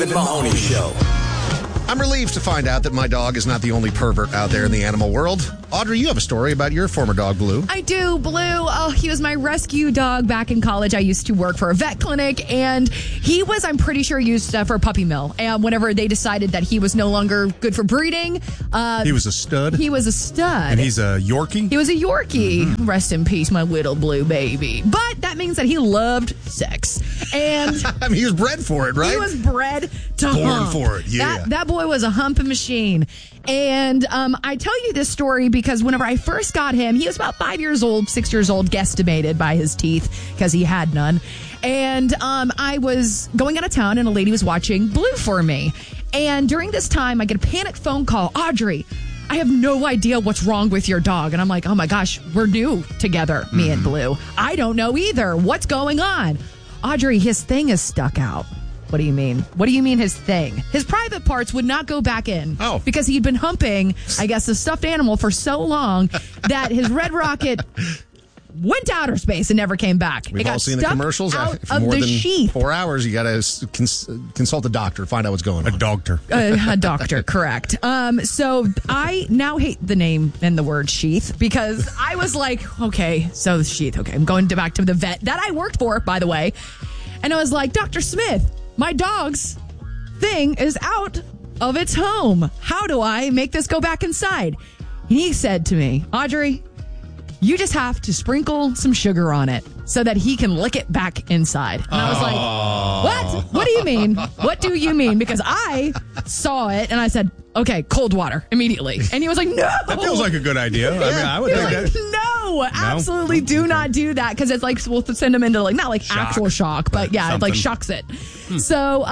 The Mahoney Show. I'm relieved to find out that my dog is not the only pervert out there in the animal world. Audrey, you have a story about your former dog, Blue. I do, Blue. Oh, he was my rescue dog back in college. I used to work for a vet clinic, and he was, I'm pretty sure, used for a puppy mill. And whenever they decided that he was no longer good for breeding. He was a stud? He was a stud. And he's a Yorkie? He was a Yorkie. Mm-hmm. Rest in peace, my little Blue baby. But that means that he loved sex. And I mean, he was bred for it, right? He was bred to hump. Born for it, yeah. That boy was a humping machine. And I tell you this story because whenever I first got him, he was about 5 years old, 6 years old, guesstimated by his teeth because he had none. And I was going out of town and a lady was watching Blue for me. And during this time, I get a panic phone call. Audrey, I have no idea what's wrong with your dog. And I'm like, oh my gosh, we're new together, me and Blue. I don't know either. What's going on? Audrey, his thing is stuck out. What do you mean? What do you mean his thing? His private parts would not go back in. Oh. Because he'd been humping, I guess, the stuffed animal for so long that his red rocket went to outer space and never came back. We've all seen the commercials. Out For of more the than sheath. 4 hours, you got to consult a doctor, find out what's going on. A doctor. A doctor, correct. So I now hate the name and the word sheath because I was like, okay, so the sheath. Okay, I'm going back to the vet that I worked for, by the way. And I was like, Dr. Smith, my dog's thing is out of its home. How do I make this go back inside? And he said to me, Audrey, you just have to sprinkle some sugar on it so that he can lick it back inside. And I was like, what? What do you mean? What do you mean? Because I saw it and I said, okay, cold water immediately. And he was like, no. That feels like a good idea. I mean, I would think that. No, absolutely do not do that because it's like we'll send him into like not like shock. Actual shock, but yeah, it like shocks it. So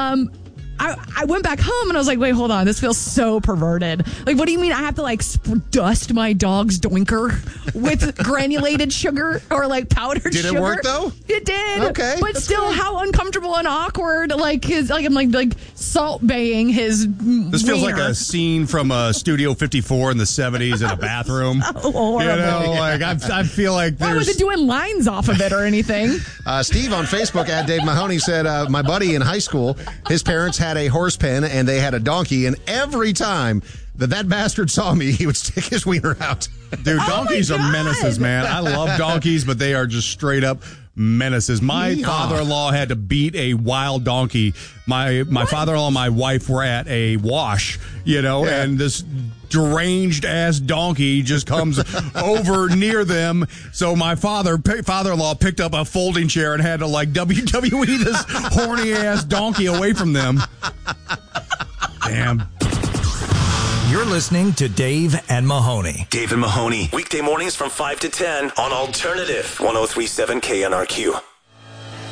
I went back home and I was like, wait, hold on, this feels so perverted. Like, what do you mean I have to like dust my dog's doinker with granulated sugar or like powdered sugar? Did it work though? It did. Okay, but still, how uncomfortable and awkward. Like his I'm like salt baying his. This feels wiener. like a scene from Studio 54 in the 70s in a bathroom. So horrible. You know, like I feel like Why was it doing lines off of it or anything? Steve on Facebook at Dave Mahoney said, my buddy in high school, his parents had a horse pen and they had a donkey, and every time that bastard saw me, he would stick his wiener out. Dude, donkeys are menaces, man. I love donkeys, but they are just straight up menaces. My father-in-law had to beat a wild donkey. My father-in-law and my wife were at a wash, and this deranged ass donkey just comes over near them. So my father-in-law picked up a folding chair and had to like WWE this horny ass donkey away from them. Damn. You're listening to Dave and Mahoney. Dave and Mahoney, weekday mornings from 5 to 10 on Alternative 103.7 KNRQ.